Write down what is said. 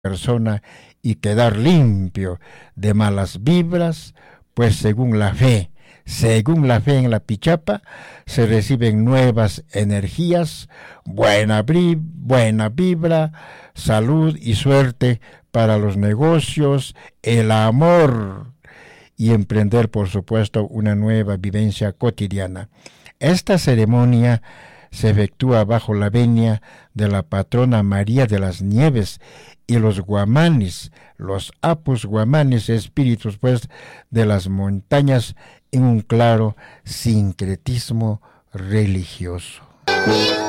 persona y quedar limpio de malas vibras, pues según la fe en la Pichapa, se reciben nuevas energías, buena vibra, salud y suerte para los negocios, el amor y emprender, por supuesto, una nueva vivencia cotidiana. Esta ceremonia se efectúa bajo la venia de la patrona María de las Nieves y los guamanes, los apus guamanes, espíritus pues de las montañas, en un claro sincretismo religioso.